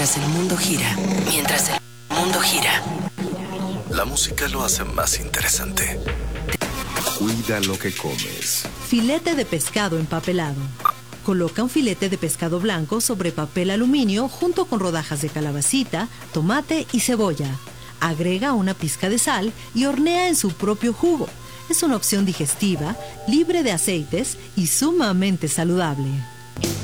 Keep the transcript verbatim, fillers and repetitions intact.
Mientras el mundo gira, mientras el mundo gira. La música lo hace más interesante. Cuida lo que comes. Filete de pescado empapelado. Coloca un filete de pescado blanco sobre papel aluminio junto con rodajas de calabacita, tomate y cebolla. Agrega una pizca de sal y hornea en su propio jugo. Es una opción digestiva, libre de aceites y sumamente saludable.